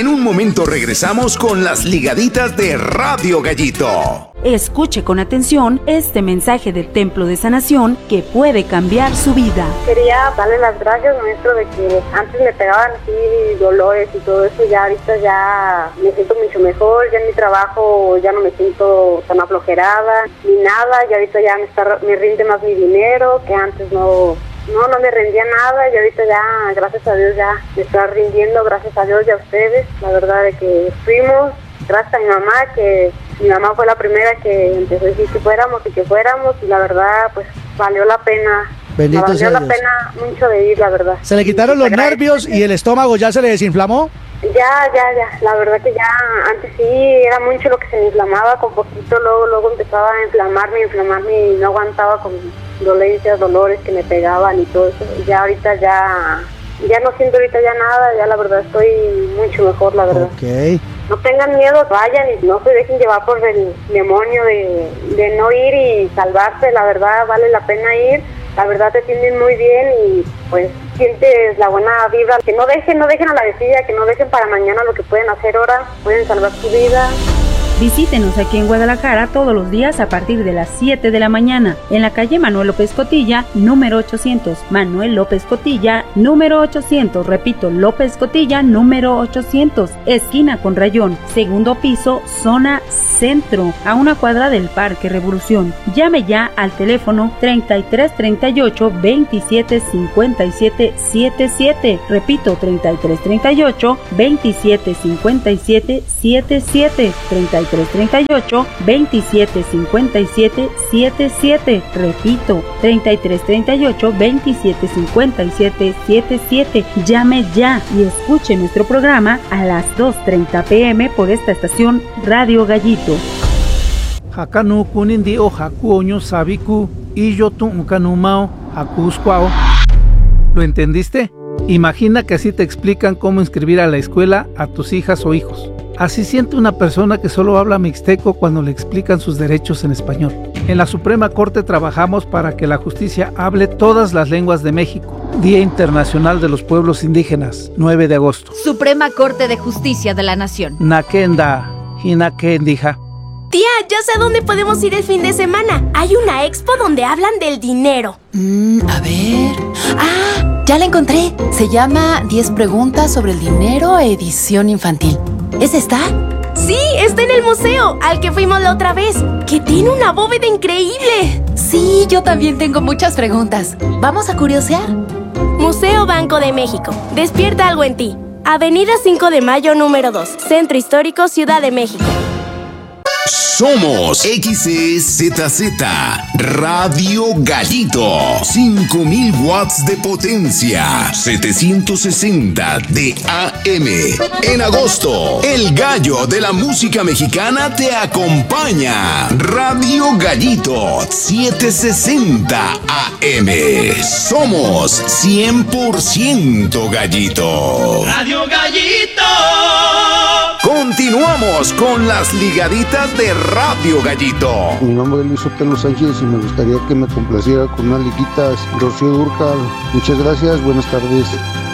En un momento regresamos con las ligaditas de Radio Gallito. Escuche con atención este mensaje del Templo de Sanación que puede cambiar su vida. Quería darle las gracias, maestro, de que antes me pegaban así dolores y todo eso, ya ahorita ya me siento mucho mejor, ya en mi trabajo ya no me siento tan aflojerada ni nada, y ahorita ya me rinde más mi dinero, que antes no me rendía nada, y ahorita ya, gracias a Dios, ya me está rindiendo, gracias a Dios y a ustedes, la verdad de que fuimos, gracias a mi mamá, que mi mamá fue la primera que empezó a decir que fuéramos, y la verdad, pues, valió la pena. Bendito sea Dios. Valió la pena mucho de ir, la verdad. ¿Se le quitaron los nervios y el estómago ya se le desinflamó? Ya, la verdad que ya, antes sí, era mucho lo que se me inflamaba, con poquito, luego empezaba a inflamarme y no aguantaba con dolencias, dolores que me pegaban y todo eso, y ya ahorita ya no siento ahorita ya nada, ya la verdad estoy mucho mejor, la verdad. Ok. No tengan miedo, vayan y no se dejen llevar por el demonio de no ir y salvarse, la verdad vale la pena ir, la verdad te atienden muy bien y pues sientes la buena vibra, que no dejen a la desidia, que no dejen para mañana lo que pueden hacer ahora, pueden salvar su vida. Visítenos aquí en Guadalajara todos los días a partir de las 7 de la mañana, en la calle Manuel López Cotilla, número 800. Manuel López Cotilla, número 800. Repito, López Cotilla, número 800. Esquina con Rayón, segundo piso, zona centro, a una cuadra del Parque Revolución. Llame ya al teléfono 3338 27 57 77. Repito, 3338 27 57 77. 3338 27 57 77. Repito, 3338 27 57 77. Llame ya y escuche nuestro programa a las 2:30 p.m. por esta estación Radio Gallito. Hakanu kunindi o hakuoño sabiku y yo tu kanumao hakuskwao. ¿Lo entendiste? Imagina que así te explican cómo inscribir a la escuela a tus hijas o hijos. Así siente una persona que solo habla mixteco cuando le explican sus derechos en español. En la Suprema Corte trabajamos para que la justicia hable todas las lenguas de México. Día Internacional de los Pueblos Indígenas, 9 de agosto. Suprema Corte de Justicia de la Nación. Nakenda, hinakendija. Tía, ya sé a dónde podemos ir el fin de semana. Hay una expo donde hablan del dinero. A ver... ¡Ah! Ya la encontré. Se llama 10 preguntas sobre el dinero, edición infantil. ¿Es esta? Sí, está en el museo, al que fuimos la otra vez, que tiene una bóveda increíble. Sí, yo también tengo muchas preguntas. ¿Vamos a curiosear? Museo Banco de México. Despierta algo en ti. Avenida 5 de Mayo, número 2. Centro Histórico, Ciudad de México. Somos XEZZ Radio Gallito, 5000 watts de potencia, 760 de AM. En agosto, el gallo de la música mexicana te acompaña. Radio Gallito, 760 AM. Somos 100% gallito. Radio Gallito. Continuamos con las ligaditas de Radio Gallito. Mi nombre es Luis Otelo Sánchez y me gustaría que me complaciera con unas liguitas. Rocío Dúrcal. Muchas gracias, buenas tardes.